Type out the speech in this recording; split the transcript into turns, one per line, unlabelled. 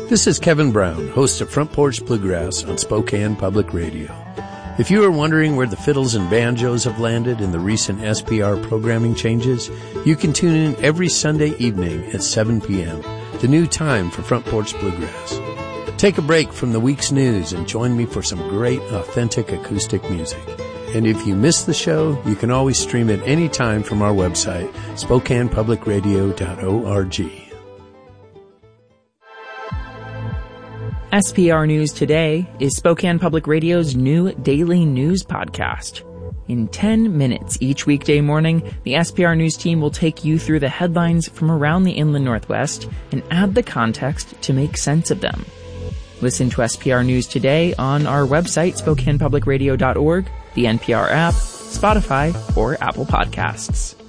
This is Kevin Brown, host of Front Porch Bluegrass on Spokane Public Radio. If you are wondering where the fiddles and banjos have landed in the recent SPR programming changes, you can tune in every Sunday evening at 7 p.m., the new time for Front Porch Bluegrass. Take a break from the week's news and join me for some great, authentic acoustic music. And if you miss the show, you can always stream it anytime from our website, SpokanePublicRadio.org.
SPR News Today is Spokane Public Radio's new daily news podcast. In 10 minutes each weekday morning, the SPR News team will take you through the headlines from around the Inland Northwest and add the context to make sense of them. Listen to SPR News Today on our website, SpokanePublicRadio.org, the NPR app, Spotify, or Apple Podcasts.